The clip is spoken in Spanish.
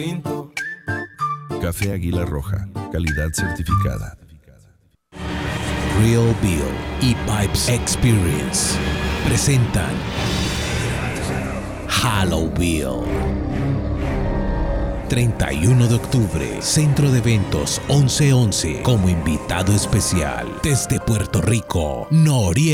Café Águila Roja, calidad certificada. Real Bill y Pipes Experience presentan Halo Bill. 31 de octubre, Centro de Eventos 1111, como invitado especial desde Puerto Rico, Noriega.